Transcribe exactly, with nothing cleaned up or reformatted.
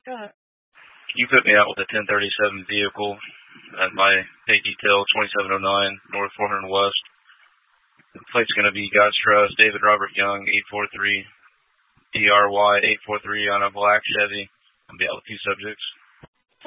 Got it. Can you put me out with a ten thirty-seven vehicle at my pay detail, twenty-seven oh nine North four hundred West? The plate's going to be God's Trust, David Robert Young, eight four three D R Y eight four three on a black Chevy. I'll be out with two subjects.